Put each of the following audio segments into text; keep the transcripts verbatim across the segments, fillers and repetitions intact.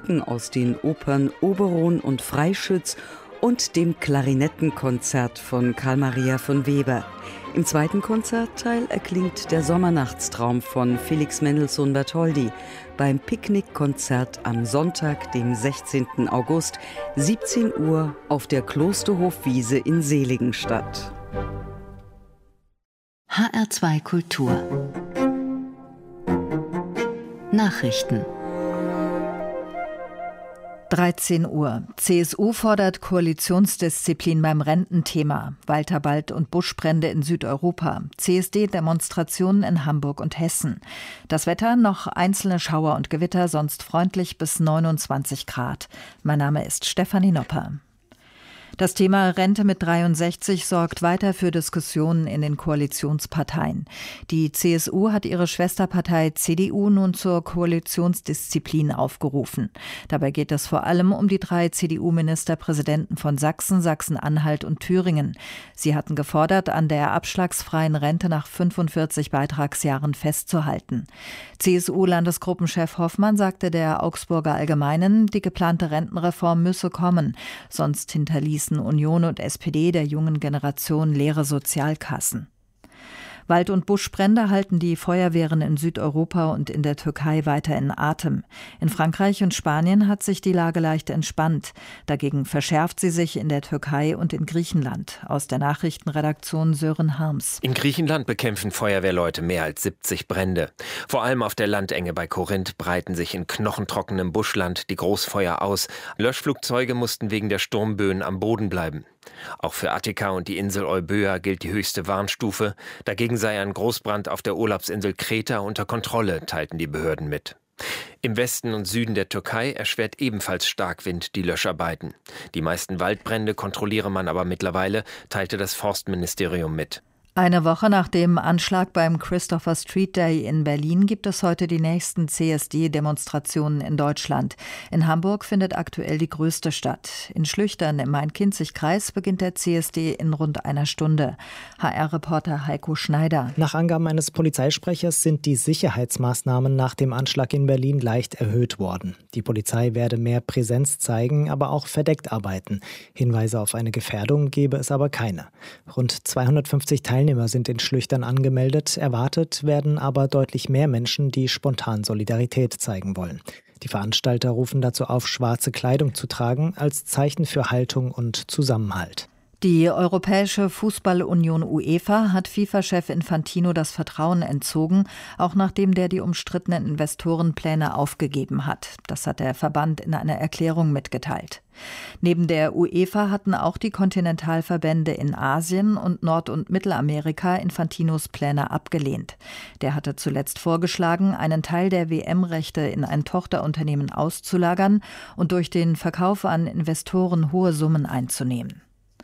Stücken aus den Opern Oberon und Freischütz und dem Klarinettenkonzert von Carl Maria von Weber. Im zweiten Konzertteil erklingt der Sommernachtstraum von Felix Mendelssohn Bartholdy beim Picknickkonzert am Sonntag, dem sechzehnten August, siebzehn Uhr auf der Klosterhofwiese in Seligenstadt. H R zwei Kultur Nachrichten. dreizehn Uhr. C S U fordert Koalitionsdisziplin beim Rententhema. Walter Wald- und Buschbrände in Südeuropa. C S D-Demonstrationen in Hamburg und Hessen. Das Wetter: noch einzelne Schauer und Gewitter, sonst freundlich bis neunundzwanzig Grad. Mein Name ist Stefanie Nopper. Das Thema Rente mit dreiundsechzig sorgt weiter für Diskussionen in den Koalitionsparteien. Die C S U hat ihre Schwesterpartei C D U nun zur Koalitionsdisziplin aufgerufen. Dabei geht es vor allem um die drei C D U-Ministerpräsidenten von Sachsen, Sachsen-Anhalt und Thüringen. Sie hatten gefordert, an der abschlagsfreien Rente nach fünfundvierzig Beitragsjahren festzuhalten. C S U-Landesgruppenchef Hoffmann sagte der Augsburger Allgemeinen, die geplante Rentenreform müsse kommen, sonst hinterließ Union und S P D der jungen Generation leere Sozialkassen. Wald- und Buschbrände halten die Feuerwehren in Südeuropa und in der Türkei weiter in Atem. In Frankreich und Spanien hat sich die Lage leicht entspannt. Dagegen verschärft sie sich in der Türkei und in Griechenland. Aus der Nachrichtenredaktion Sören Harms. In Griechenland bekämpfen Feuerwehrleute mehr als siebzig Brände. Vor allem auf der Landenge bei Korinth breiten sich in knochentrockenem Buschland die Großfeuer aus. Löschflugzeuge mussten wegen der Sturmböen am Boden bleiben. Auch für Attika und die Insel Euböa gilt die höchste Warnstufe. Dagegen sei ein Großbrand auf der Urlaubsinsel Kreta unter Kontrolle, teilten die Behörden mit. Im Westen und Süden der Türkei erschwert ebenfalls Starkwind die Löscharbeiten. Die meisten Waldbrände kontrolliere man aber mittlerweile, teilte das Forstministerium mit. Eine Woche nach dem Anschlag beim Christopher Street Day in Berlin gibt es heute die nächsten C S D-Demonstrationen in Deutschland. In Hamburg findet aktuell die größte statt. In Schlüchtern im Main-Kinzig-Kreis beginnt der C S D in rund einer Stunde. H R-Reporter Heiko Schneider. Nach Angaben eines Polizeisprechers sind die Sicherheitsmaßnahmen nach dem Anschlag in Berlin leicht erhöht worden. Die Polizei werde mehr Präsenz zeigen, aber auch verdeckt arbeiten. Hinweise auf eine Gefährdung gebe es aber keine. Rund zweihundertfünfzig Teilnehmer Teilnehmer sind in Schlüchtern angemeldet. Erwartet werden aber deutlich mehr Menschen, die spontan Solidarität zeigen wollen. Die Veranstalter rufen dazu auf, schwarze Kleidung zu tragen, als Zeichen für Haltung und Zusammenhalt. Die Europäische Fußballunion UEFA hat FIFA-Chef Infantino das Vertrauen entzogen, auch nachdem der die umstrittenen Investorenpläne aufgegeben hat. Das hat der Verband in einer Erklärung mitgeteilt. Neben der UEFA hatten auch die Kontinentalverbände in Asien und Nord- und Mittelamerika Infantinos Pläne abgelehnt. Der hatte zuletzt vorgeschlagen, einen Teil der W M-Rechte in ein Tochterunternehmen auszulagern und durch den Verkauf an Investoren hohe Summen einzunehmen.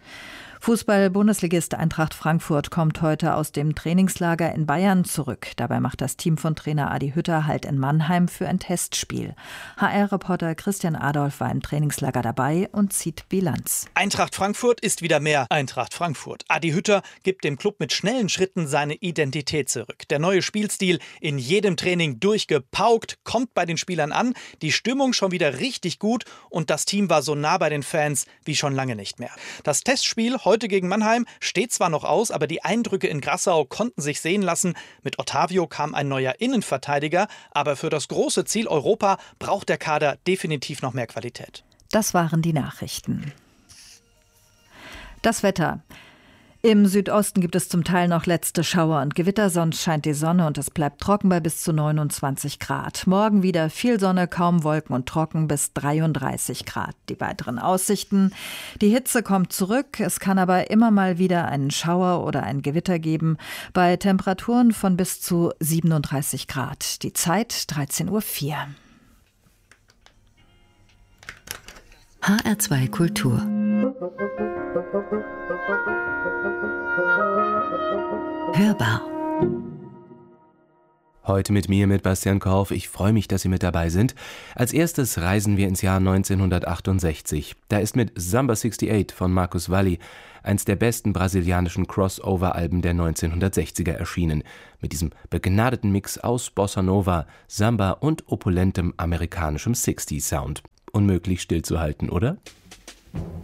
Fußball-Bundesligist Eintracht Frankfurt kommt heute aus dem Trainingslager in Bayern zurück. Dabei macht das Team von Trainer Adi Hütter Halt in Mannheim für ein Testspiel. H R-Reporter Christian Adolf war im Trainingslager dabei und zieht Bilanz. Eintracht Frankfurt ist wieder mehr Eintracht Frankfurt. Adi Hütter gibt dem Club mit schnellen Schritten seine Identität zurück. Der neue Spielstil, in jedem Training durchgepaukt, kommt bei den Spielern an. Die Stimmung schon wieder richtig gut und das Team war so nah bei den Fans wie schon lange nicht mehr. Das Testspiel heute gegen Mannheim steht zwar noch aus, aber die Eindrücke in Grassau konnten sich sehen lassen. Mit Ottavio kam ein neuer Innenverteidiger, aber für das große Ziel Europa braucht der Kader definitiv noch mehr Qualität. Das waren die Nachrichten. Das Wetter. Im Südosten gibt es zum Teil noch letzte Schauer und Gewitter, sonst scheint die Sonne und es bleibt trocken bei bis zu neunundzwanzig Grad. Morgen wieder viel Sonne, kaum Wolken und trocken bis dreiunddreißig Grad. Die weiteren Aussichten: Die Hitze kommt zurück, es kann aber immer mal wieder einen Schauer oder ein Gewitter geben, bei Temperaturen von bis zu siebenunddreißig Grad. Die Zeit dreizehn Uhr vier. H R zwei Kultur. Hörbar. Heute mit mir, mit Bastian Korf. Ich freue mich, dass Sie mit dabei sind. Als erstes reisen wir ins Jahr neunzehnhundertachtundsechzig. Da ist mit Samba achtundachtzig von Marcus Valle eins der besten brasilianischen Crossover-Alben der neunzehnhundertsechziger erschienen. Mit diesem begnadeten Mix aus Bossa Nova, Samba und opulentem amerikanischem sechziger Sound. unmöglich stillzuhalten, oder?